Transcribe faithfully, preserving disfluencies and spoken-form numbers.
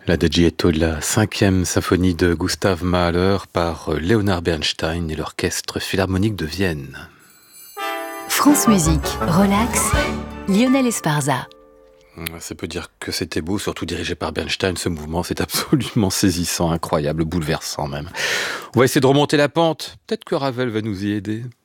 L'Adagietto de la cinquième symphonie de Gustav Mahler par Leonard Bernstein et l'Orchestre Philharmonique de Vienne. France Musique, relax, Lionel Esparza. Ça peut dire que c'était beau, surtout dirigé par Bernstein, ce mouvement, c'est absolument saisissant, incroyable, bouleversant même. On va essayer de remonter la pente, peut-être que Ravel va nous y aider.